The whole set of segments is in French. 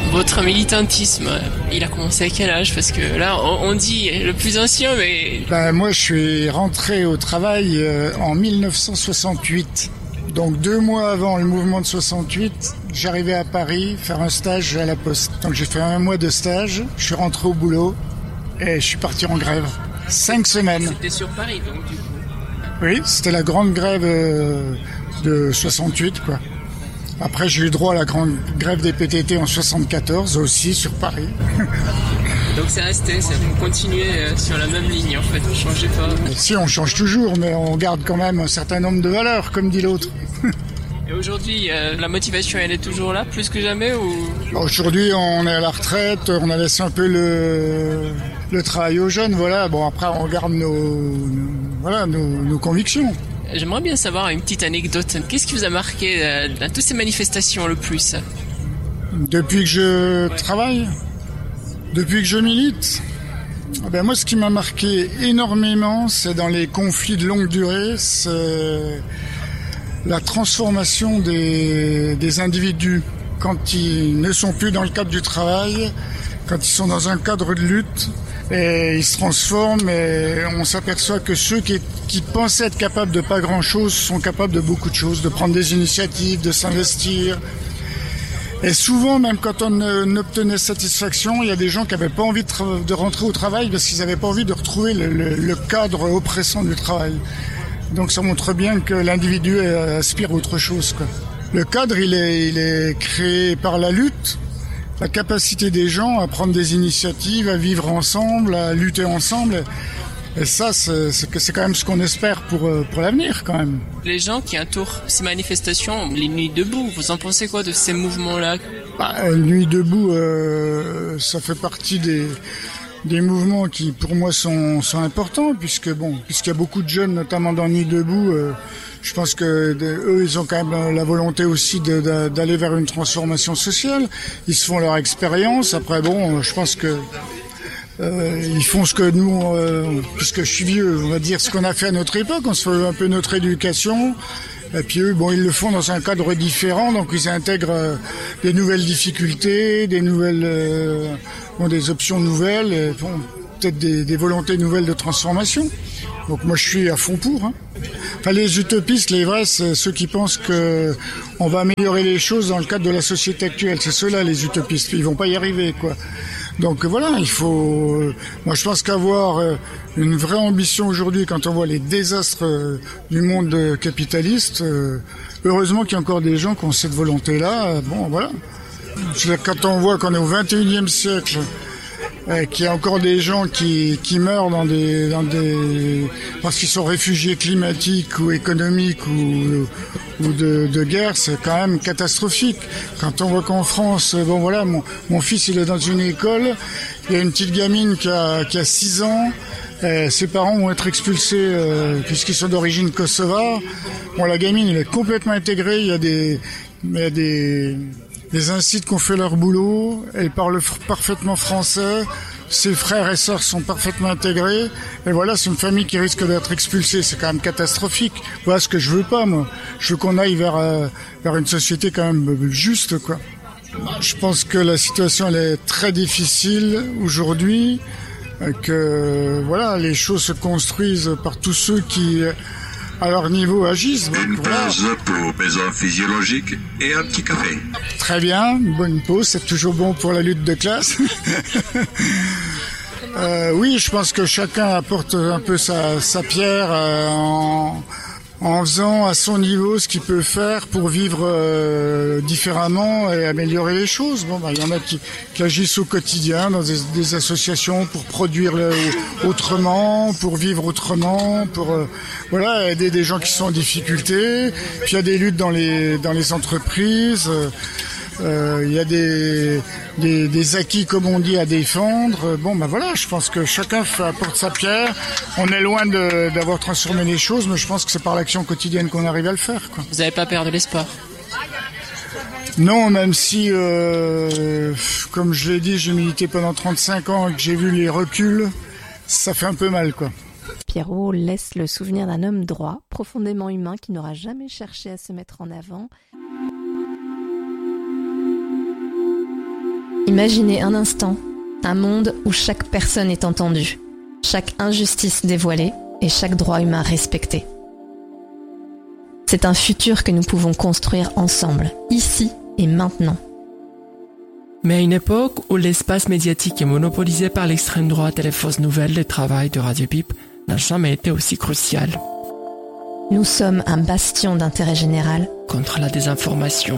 Votre militantisme, il a commencé à quel âge? Parce que là, on dit le plus ancien, mais... Moi, je suis rentré au travail en 1968. Donc 2 mois avant le mouvement de 68, j'arrivais à Paris faire un stage à la Poste. Donc j'ai fait 1 mois de stage, je suis rentré au boulot et je suis parti en grève. 5 semaines. C'était sur Paris, donc, du coup. Oui, c'était la grande grève de 68, quoi. Après, j'ai eu droit à la grande grève des PTT en 74, aussi sur Paris. Donc c'est resté, vous continuez sur la même ligne, en fait, vous ne changez pas. Si, on change toujours, mais on garde quand même un certain nombre de valeurs, comme dit l'autre. Et aujourd'hui, la motivation, elle est toujours là, plus que jamais, ou... Aujourd'hui, on est à la retraite, on a laissé un peu le travail aux jeunes, voilà. Bon, après, on garde nos convictions. J'aimerais bien savoir une petite anecdote. Qu'est-ce qui vous a marqué dans toutes ces manifestations le plus? Depuis que je travaille, depuis que je milite, moi, ce qui m'a marqué énormément, c'est dans les conflits de longue durée, c'est la transformation des individus. Quand ils ne sont plus dans le cadre du travail, quand ils sont dans un cadre de lutte, et ils se transforment et on s'aperçoit que ceux qui pensaient être capables de pas grand-chose sont capables de beaucoup de choses, de prendre des initiatives, de s'investir. Et souvent, même quand on obtenait satisfaction, il y a des gens qui n'avaient pas envie de rentrer au travail parce qu'ils n'avaient pas envie de retrouver le cadre oppressant du travail. Donc ça montre bien que l'individu aspire à autre chose, quoi. Le cadre, il est créé par la lutte, la capacité des gens à prendre des initiatives, à vivre ensemble, à lutter ensemble. Et ça, c'est quand même ce qu'on espère pour l'avenir, quand même. Les gens qui entourent ces manifestations, les Nuits debout, vous en pensez quoi de ces mouvements-là? Nuits debout, ça fait partie des mouvements qui, pour moi, sont importants, puisqu'il y a beaucoup de jeunes, notamment dans Nuits debout. Je pense que eux, ils ont quand même la volonté aussi d'aller vers une transformation sociale. Ils se font leur expérience. Après, je pense que ils font ce que nous, puisque je suis vieux, on va dire ce qu'on a fait à notre époque. On se fait un peu notre éducation. Et puis eux, ils le font dans un cadre différent. Donc ils intègrent des nouvelles difficultés, des options nouvelles, et peut-être des volontés nouvelles de transformation. Donc moi je suis à fond pour. Enfin, les utopistes, les vrais, c'est ceux qui pensent que on va améliorer les choses dans le cadre de la société actuelle. C'est ceux-là les utopistes. Ils vont pas y arriver, quoi. Donc voilà, il faut. Moi je pense qu'avoir une vraie ambition aujourd'hui, quand on voit les désastres du monde capitaliste, heureusement qu'il y a encore des gens qui ont cette volonté-là. Voilà. Quand on voit qu'on est au 21e siècle, qu'il y a encore des gens qui meurent dans des parce qu'ils sont réfugiés climatiques ou économiques ou de guerre, c'est quand même catastrophique. Quand on voit qu'en France, mon fils il est dans une école, il y a une petite gamine qui a 6 ans, ses parents vont être expulsés puisqu'ils sont d'origine kosovare. La gamine elle est complètement intégrée, il y a des instituts qui ont fait leur boulot, elle parle parfaitement français, ses frères et sœurs sont parfaitement intégrés, et voilà, c'est une famille qui risque d'être expulsée, c'est quand même catastrophique. Voilà ce que je veux pas, moi. Je veux qu'on aille vers une société quand même juste, quoi. Je pense que la situation, elle est très difficile aujourd'hui, que, les choses se construisent par tous ceux qui, à leur niveau, agissent. Une pause pour besoins physiologiques et un petit café. Très bien, une bonne pause, c'est toujours bon pour la lutte de classe. Oui, je pense que chacun apporte un peu sa pierre en faisant à son niveau ce qu'il peut faire pour vivre différemment et améliorer les choses. Il y en a qui agissent au quotidien dans des associations pour produire autrement, pour vivre autrement, pour aider des gens qui sont en difficulté. Puis il y a des luttes dans les entreprises. Il y a des acquis, comme on dit, à défendre. Je pense que chacun apporte sa pierre. On est loin d'avoir transformé les choses, mais je pense que c'est par l'action quotidienne qu'on arrive à le faire, quoi. Vous n'avez pas perdu l'espoir? Non, même si, comme je l'ai dit, j'ai milité pendant 35 ans et que j'ai vu les reculs, ça fait un peu mal, quoi. Pierrot laisse le souvenir d'un homme droit, profondément humain, qui n'aura jamais cherché à se mettre en avant. Imaginez un instant un monde où chaque personne est entendue, chaque injustice dévoilée et chaque droit humain respecté. C'est un futur que nous pouvons construire ensemble, ici et maintenant. Mais à une époque où l'espace médiatique est monopolisé par l'extrême droite et les fausses nouvelles, le travail de Radio Pipe n'a jamais été aussi crucial. Nous sommes un bastion d'intérêt général contre la désinformation.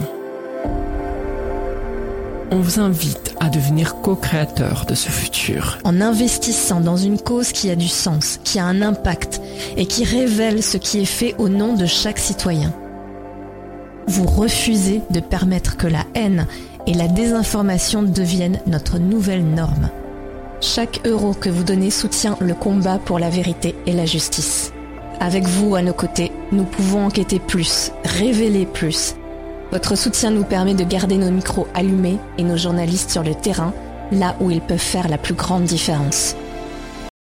On vous invite à devenir co-créateur de ce futur. En investissant dans une cause qui a du sens, qui a un impact et qui révèle ce qui est fait au nom de chaque citoyen. Vous refusez de permettre que la haine et la désinformation deviennent notre nouvelle norme. Chaque euro que vous donnez soutient le combat pour la vérité et la justice. Avec vous à nos côtés, nous pouvons enquêter plus, révéler plus. Votre soutien nous permet de garder nos micros allumés et nos journalistes sur le terrain, là où ils peuvent faire la plus grande différence.